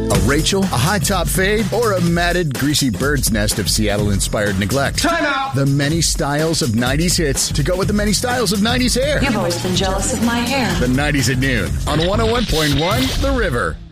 A Rachel, a high-top fade, or a matted, greasy bird's nest of Seattle-inspired neglect. Time out! The many styles of 90s hits to go with the many styles of 90s hair. You've always been jealous of my hair. The 90s at noon on 101.1 The River.